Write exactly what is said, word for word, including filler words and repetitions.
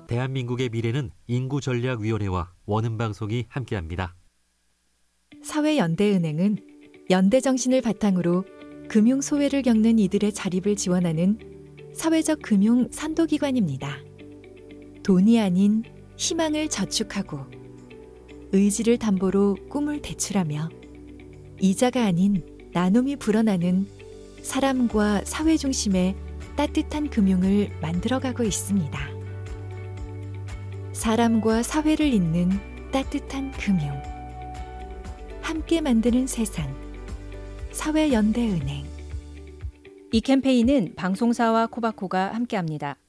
대한민국의 미래는 인구전략위원회와 원음방송이 함께합니다. 사회연대은행은 연대 정신을 바탕으로 금융 소외를 겪는 이들의 자립을 지원하는 사회적 금융 선도기관입니다. 돈이 아닌 희망을 저축하고 의지를 담보로 꿈을 대출하며 이자가 아닌 나눔이 불어나는 사람과 사회 중심의 따뜻한 금융을 만들어가고 있습니다. 사람과 사회를 잇는 따뜻한 금융. 함께 만드는 세상. 사회연대은행. 이 캠페인은 방송사와 코바코가 함께합니다.